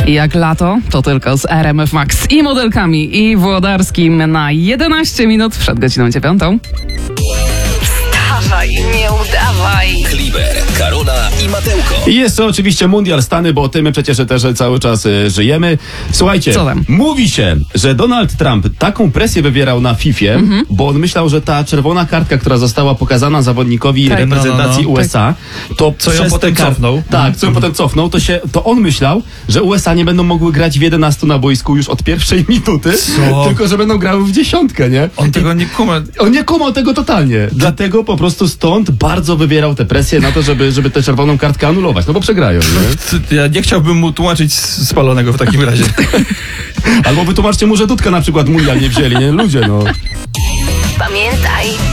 Jak lato, to tylko z RMF Max i modelkami i Włodarskim na 11 minut przed godziną 9. Wstawaj, nie udawaj. Kliber, Karola i Matełko. I jeszcze oczywiście Mundial Stany, bo o tym my przecież też cały czas żyjemy. Słuchajcie, Co tam? mówi się, że Donald Trump taką presję wywierał na FIFA, bo on myślał, że ta czerwona kartka, która została pokazana zawodnikowi Tak. reprezentacji USA, to Co ją przez potem tę cofnął. Tak, co ją potem cofnął, to on myślał, że USA nie będą mogły grać w 11 na boisku już od pierwszej minuty, Co? tylko że będą grały w 10, nie? On tego nie kuma. On nie kumał tego totalnie. Dlatego po prostu stąd bardzo wywierał tę presję na to, żeby tę czerwoną kartkę anulować. No bo przegrają, nie? Ja nie chciałbym mu tłumaczyć spalonego w takim razie. Albo wytłumaczcie mu, że Dudka na przykład mundial nie wzięli, nie? Ludzie, no. Pamiętaj,